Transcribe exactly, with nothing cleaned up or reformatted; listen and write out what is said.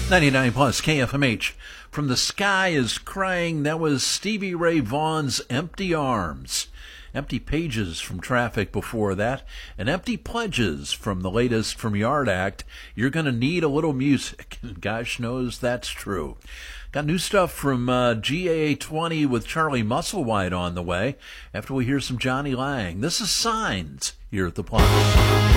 ninety-nine plus K F M H. From the Sky is Crying. That was Stevie Ray Vaughan's Empty Arms. Empty Pages from Traffic before that. And Empty Pledges from the latest from Yard Act. You're going to need a little music. And gosh knows that's true. Got new stuff from uh, G A A twenty with Charlie Musselwhite on the way after we hear some Johnny Lang. This is Signs here at the Plus.